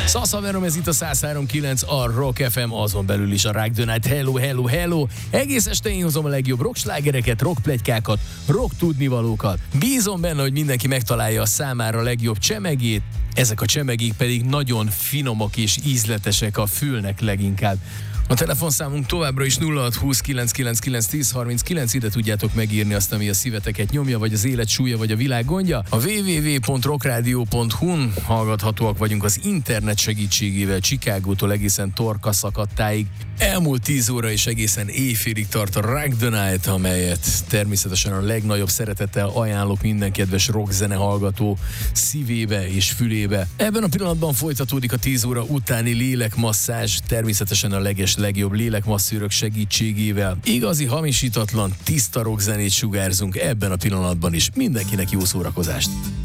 Szaszaverom, ez itt a 103.9, a Rock FM, azon belül is a Rock the Night. Hello, hello, hello! Egész este én hozom a legjobb rockslágereket, rockpletykákat, rock tudnivalókat. Bízom benne, hogy mindenki megtalálja a számára a legjobb csemegét, ezek a csemegék pedig nagyon finomak és ízletesek a fülnek leginkább. A telefonszámunk továbbra is 0620 999 1039, ide tudjátok megírni azt, ami a szíveteket nyomja, vagy az élet súlya, vagy a világ gondja. A www.rockradio.hu-n hallgathatóak vagyunk az internet segítségével Chicagótól egészen Torka szakadtáig. Elmúlt 10 óra és egészen éjfélig tart a Rock the Night, amelyet természetesen a legnagyobb szeretettel ajánlok minden kedves rockzene hallgató szívébe és fülébe. Ebben a pillanatban folytatódik a 10 óra utáni lélekmasszázs, természetesen a legjobb lélekmasszőrök segítségével. Igazi, hamisítatlan, tiszta rockzenét sugárzunk ebben a pillanatban is. Mindenkinek jó szórakozást!